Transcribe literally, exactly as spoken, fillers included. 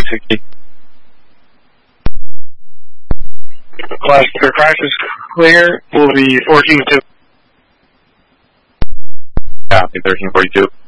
sixty. Cluster crash is clear. Will be fourteen two. Copy, thirteen forty-two.